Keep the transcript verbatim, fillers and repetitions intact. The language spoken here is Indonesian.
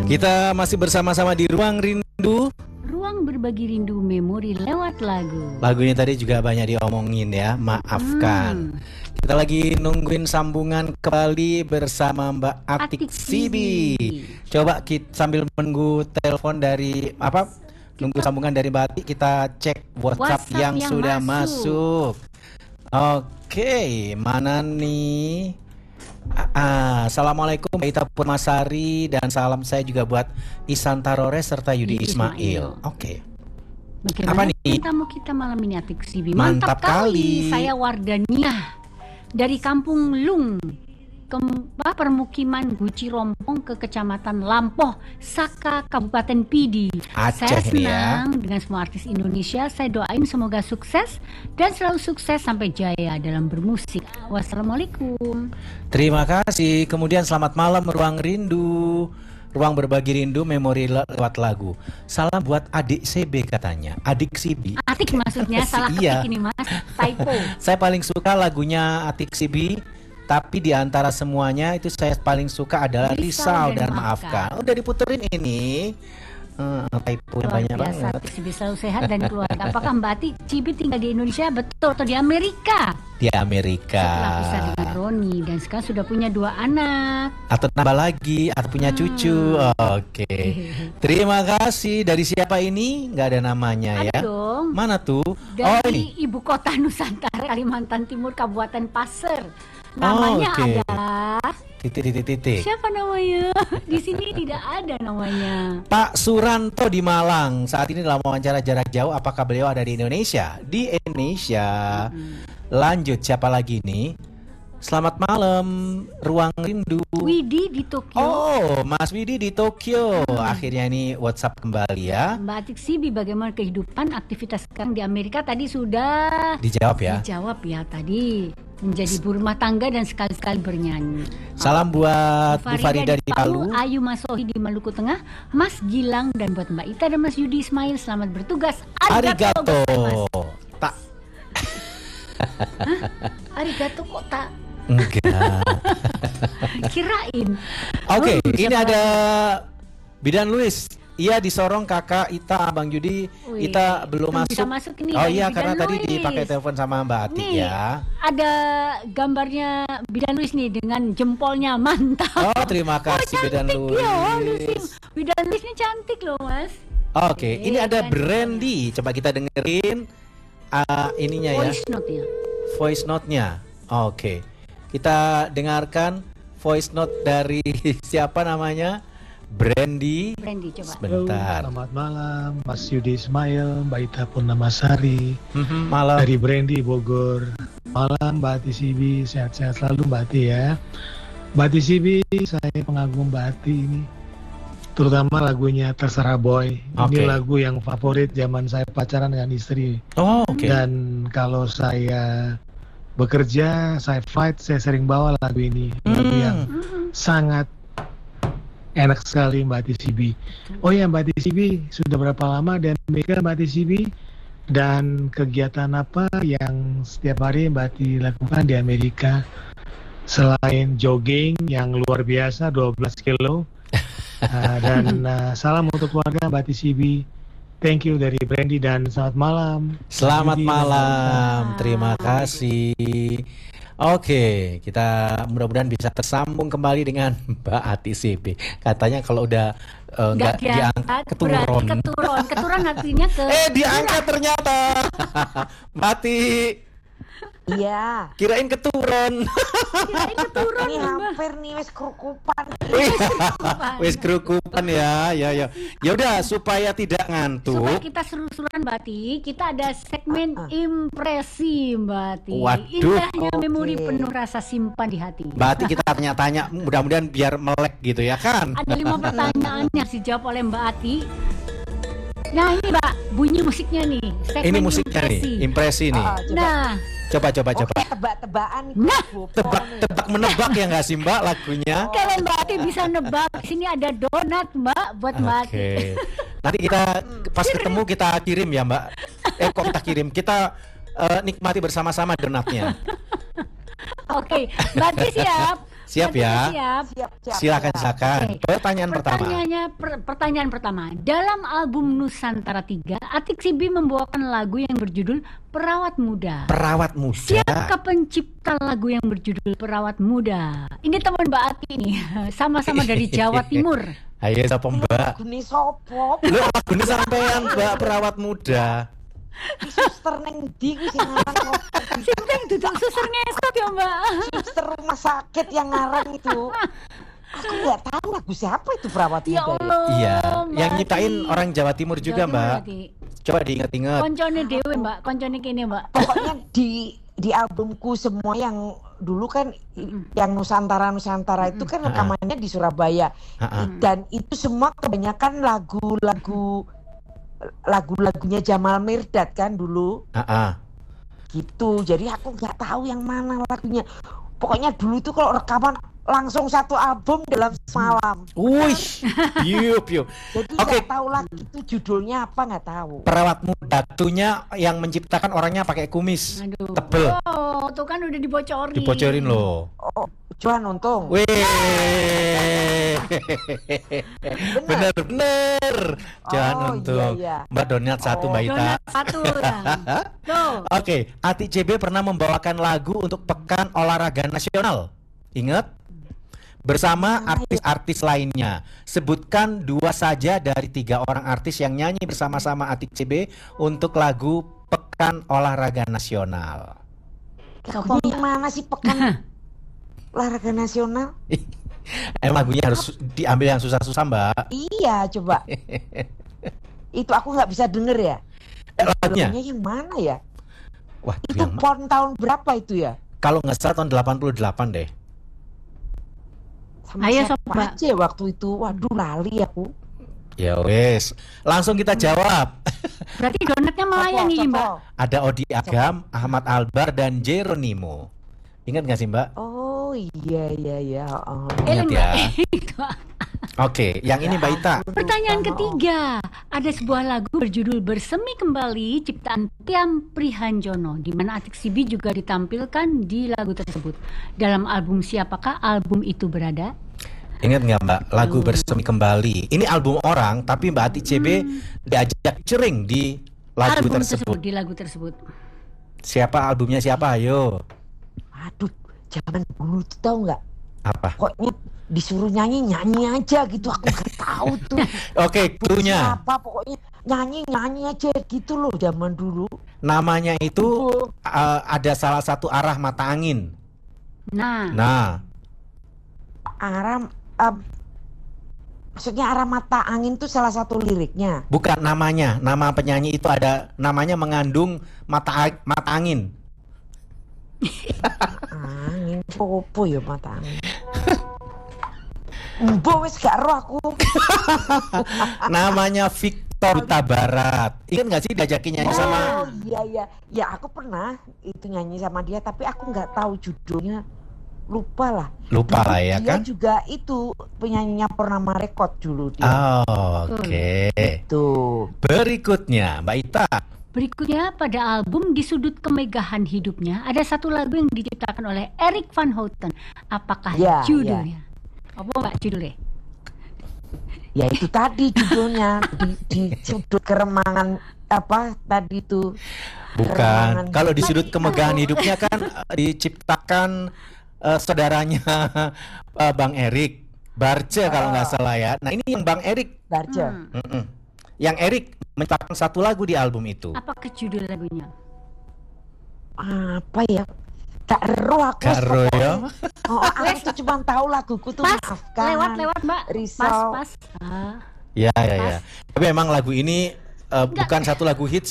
Kita masih bersama-sama di Ruang Rindu. Ruang berbagi rindu memori lewat lagu. Lagunya tadi juga banyak diomongin ya, maafkan. Hmm. Kita lagi nungguin sambungan kembali bersama Mbak Atik, Atik Sibi. Coba kita sambil menunggu telepon dari apa? Kita, nunggu sambungan dari Mbak Atik, kita cek WhatsApp, WhatsApp yang, yang sudah masuk. masuk. Oke, mana nih? Ah, Assalamualaikum Mbak Ita Purmasari, dan salam saya juga buat Isan Tarore serta Yudi Ismail. Ismail. Oke. Bagaimana apa nih tamu kita malam ini, Atik Sibi? Mantap, Mantap kali. kali. Saya Wardania dari Kampung Lung, ke permukiman Guci Rompong ke Kecamatan Lampoh, Saka, Kabupaten Pidi. Aceh. Saya senang ya dengan semua artis Indonesia. Saya doain semoga sukses dan selalu sukses sampai jaya dalam bermusik. Wassalamualaikum. Terima kasih. Kemudian selamat malam Ruang Rindu, ruang berbagi rindu memori lewat lagu. Salam buat adik C B katanya. Adik Sibi. Atik maksudnya salah ketik iya. ini Mas. Typo. Saya paling suka lagunya Atik Sibi. Tapi di antara semuanya itu saya paling suka adalah Risau dan, dan Maafkan. Udah diputerin ini. Hmm, typo banyak biasa, banget. Cibi selalu sehat dan keluarga. Apakah Mbak Ati Cibi tinggal di Indonesia betul atau di Amerika? Di Amerika. Setelah pisah dengan Roni dan sekarang sudah punya dua anak. Atau nambah lagi atau punya hmm. cucu. Oke. Terima kasih. Dari siapa ini? Nggak ada namanya ada ya. Dong. Mana tuh? Dari oh, ini. Ibu Kota Nusantara, Kalimantan Timur, Kabupaten Pasir. Namanya oh, okay. adalah titik-titik-titik. Siapa namanya? Di sini tidak ada namanya. Pak Suranto di Malang. Saat ini dalam wawancara jarak jauh. Apakah beliau ada di Indonesia? Di Indonesia. Hmm. Lanjut, siapa lagi nih? Selamat malam, Ruang Rindu. Widi di Tokyo. Oh, Mas Widi di Tokyo. Hmm. Akhirnya ini WhatsApp kembali ya. Mbak Atik Sibi, bagaimana kehidupan aktivitas sekarang di Amerika? Tadi sudah dijawab ya. Dijawab ya tadi. Menjadi ibu rumah tangga dan sekali-sekali bernyanyi. Salam buat Bu Farida di Palu, Ayu Masohi di Maluku Tengah, Mas Gilang, dan buat Mbak Ita dan Mas Yudi Ismail. Selamat bertugas. Arigato. Tak. Arigato kok tak? Enggak. Kirain. Oke, okay, oh, ini ada Bidan Luis. Iya, disorong kakak Ita, Abang Judi. Wih, Ita belum masuk. masuk ini, oh iya, Bidan karena Luis. Tadi dipakai telepon sama Mbak Ati nih, ya. Ada gambarnya Bidan Luis nih dengan jempolnya, mantap. Oh, terima kasih oh, Bidan Luis. Ya, Bidan Luis ini cantik loh, Mas. Oke, okay, ini ada Brandy. Coba kita dengerin uh, ininya ya. Voice note-nya. Voice note-nya. Oke. Okay. Kita dengarkan voice note dari siapa namanya? Brandy. Brandy, coba. Sebentar. Halo, selamat malam, Mas Yudi Ismail, Mbak Ita Purnamasari. Mm-hmm, malam. Dari Brandy Bogor. Malam, Mbak Ati Sibi, sehat-sehat selalu Mbak Ati ya. Mbak Ati Sibi, saya pengagum Mbak Ati ini. Terutama lagunya Terserah Boy. Okay. Ini lagu yang favorit zaman saya pacaran dengan istri. Oh, oke. Okay. Dan kalau saya bekerja, saya fight, saya sering bawa lagu ini. Lagu mm. yang sangat enak sekali Mbak Ati Sibi. Oh ya Mbak Ati Sibi, sudah berapa lama dan Amerika Mbak Ati Sibi? Dan kegiatan apa yang setiap hari Mbak Ati lakukan di Amerika? Selain jogging yang luar biasa dua belas kilo. uh, dan uh, salam untuk keluarga Mbak Ati Sibi. Thank you dari Brandy dan selamat malam. Selamat Jadi, malam, terima kasih. Oke, kita mudah-mudahan bisa tersambung kembali dengan Mbak Ati Sibi. Katanya kalau udah uh, nggak diangkat, keturun. Keturun, keturun artinya ke. Eh, diangkat ternyata. Mbak Ati. Iya. Kirain keturun. Kirain keturun. Ini hampir nih wis kerukupan. Wis kerukupan ya, ya, ya. Ya udah supaya tidak ngantuk. Supaya kita seru-seruan Mbak Ati, kita ada segmen uh, uh. impresi Mbak Ati. Waduh. Indahnya okay. memori penuh rasa simpan di hati. Mbak Ati kita tanya-tanya, mudah-mudahan biar melek gitu ya kan. Ada lima pertanyaan yang dijawab oleh Mbak Ati. Nah ini Mbak, bunyi musiknya nih. Ini musiknya impresi. nih, impresi nih. Oh, nah. Coba coba coba. Oke, tebak-tebakan. Nah, tebak-tebak menebak ya nggak sih Mbak lagunya? Kalau Mbak Ati bisa nebak, sini ada donat Mbak buat Mbak Ati. Oke. Nanti kita pas ketemu kita kirim ya Mbak. Eh kok kita kirim? Kita uh, nikmati bersama-sama donatnya. Oke, Mbak Ati siap. Siap ya? Siap. Siap, siap. Silakan, siap. silakan. Oke. Pertanyaan pertama. Pertanyaannya, per- pertanyaan pertama. Dalam album Nusantara tiga, Atik Sibi membawakan lagu yang berjudul Perawat Muda. Perawat muda. Siapakah pencipta lagu yang berjudul Perawat Muda? Ini teman Mbak Ati nih, sama-sama dari Jawa Timur. Ayo sapa Mbak? Guni sopo? Lu lagune sampean Mbak Perawat Muda. Ki suster neng ndi ku sing ngarang kok. Sinteng duduk suster ngesot ya Mbak. Suster rumah sakit yang ngarang itu. Aku nggak tahu lagu siapa itu perawat Ya muda. Allah. Iya, Mbak yang Ati. nyiptain orang Jawa Timur juga, Jawa Timur, Mbak. Ati. Coba diinget-inget. Koncone dewe Mbak, koncone kene Mbak. Pokoknya di di albumku semua yang dulu kan i- yang Nusantara Nusantara itu kan rekamannya di Surabaya. Ha-ha. Dan itu semua kebanyakan lagu-lagu lagu-lagunya Jamal Mirdad kan dulu Ah, gitu. Jadi aku nggak tahu yang mana lagunya. Pokoknya dulu tuh kalau rekaman langsung satu album dalam semalam. Wih, yup yup. Jadi Oke. nggak tahu lagi itu judulnya apa, nggak tahu. Perawat muda, tunya yang menciptakan orangnya pakai kumis Aduh. tebel. Oh, tuh kan udah dibocorin. Dibocorin loh. Oh, Johan Untung. Wih, bener bener. Jangan Oh, untung. iya, iya. Mbak Donald satu, Oh. Mbak Ita. Donat satu orang. Tuh. Oke, Atik C B pernah membawakan lagu untuk Pekan Olahraga Nasional. Ingat? Bersama artis-artis lainnya. Sebutkan dua saja dari tiga orang artis yang nyanyi bersama-sama Atik C B untuk lagu Pekan Olahraga Nasional. Lagunya yang mana sih Pekan Olahraga Nasional? Emang lagunya harus diambil yang susah-susah, Mbak. Iya, coba. Itu aku nggak bisa denger ya. Eh, lagunya? Lagunya yang mana ya? Wah, Itu yang pon tahun berapa itu ya? kalau nggak salah tahun delapan puluh delapan deh. Sama Ayo, siapa coba. aja ya waktu itu? Waduh, lali aku. Ya wes, langsung kita jawab. Berarti donatnya melayani Sopo, Mbak. sopo. Ada Odi Agam, Ahmad Albar, dan Jeronimo. Ingat nggak sih, Mbak? Oh iya iya iya. Oh. Ingat Eling, ya. Mbak. Oke, yang ini Mbak Ita. Pertanyaan Lupa, ketiga, ada sebuah lagu berjudul Bersemi Kembali ciptaan Tiam Prihanjono, di mana Atik Sibi juga ditampilkan di lagu tersebut. Dalam album siapakah album itu berada? Ingat nggak Mbak, lagu Bersemi Kembali. Ini album orang, tapi Mbak Atik C B diajak cering di lagu album tersebut. di lagu tersebut. Siapa albumnya siapa? Ayo. Aduh, zaman dulu tuh tahu nggak? Apa? Pokoknya disuruh nyanyi nyanyi aja gitu. Aku nggak tahu tuh. Oke, cluenya. Apa pokoknya nyanyi nyanyi aja gitu loh zaman dulu. Namanya itu Oh. uh, ada salah satu arah mata angin. Nah, Nah, Arah um, maksudnya arah mata angin tuh salah satu liriknya. bukan namanya. Nama penyanyi itu ada namanya mengandung mata a- mata angin. Angin popo ya mata angin. Mbok wis gak roh aku. Namanya Victor Huta Barat. Ingat nggak sih diajakin nyanyi sama? Oh iya iya. Ya aku pernah itu nyanyi sama dia tapi aku nggak tahu judulnya. Lupa lah. Lupa lah ya Dia kan? juga itu penyanyinya Purnama Record dulu dia. Oh, Oke. Tuh. Berikutnya Mbak Ita. berikutnya pada album Di Sudut Kemegahan Hidupnya ada satu lagu yang diciptakan oleh Erik van Houten. Apakah Ya, judulnya? Apa Mbak judulnya? Ya itu tadi judulnya di, di sudut keremangan apa tadi itu. Bukan. Keremangan. Kalau di sudut kemegahan hidupnya kan eh, diciptakan eh, saudaranya eh, Bang Erik Barce kalau nggak salah ya. Nah ini yang Bang Erik, Darja. Hmm. Mm-mm. yang Erik menciptakan satu lagu di album itu. Apakah judul lagunya? Apa ya? Gak ero aku. Gak ero ya? Oh, aku tuh cuma tahu laguku tuh Pas, Maafkan. lewat-lewat Mbak. Risau. Pas, pas. Ah. Ya ya ya. Tapi emang lagu ini eh, bukan satu lagu hits